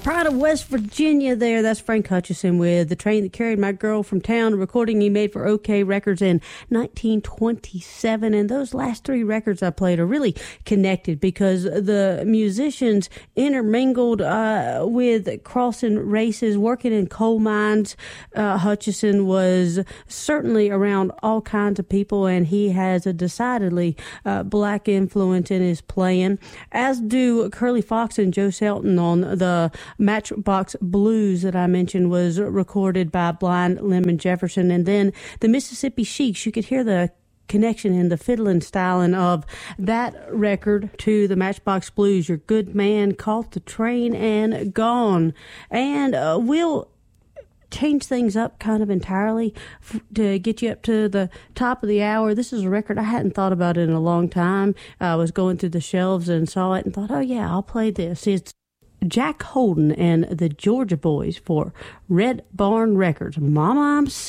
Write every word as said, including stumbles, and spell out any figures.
Pride of West Virginia there. That's Frank Hutchison with The Train That Carried My Girl from Town, a recording he made for OK Records in nineteen twenty-seven. And those last three records I played are really connected because the musicians intermingled uh, with crossing races, working in coal mines. Uh, Hutchison was certainly around all kinds of people, and he has a decidedly uh, black influence in his playing, as do Curly Fox and Joe Shelton on the Matchbox Blues that I mentioned was recorded by Blind Lemon Jefferson. And then the Mississippi Sheiks, you could hear the connection in the fiddling styling of that record to the Matchbox Blues. Your good man caught the train and gone. And uh, we'll change things up kind of entirely f- to get you up to the top of the hour. This is a record I hadn't thought about in a long time. I was going through the shelves and saw it and thought, oh yeah, I'll play this. It's Jack Holden and the Georgia Boys for Red Barn Records. Mama, I'm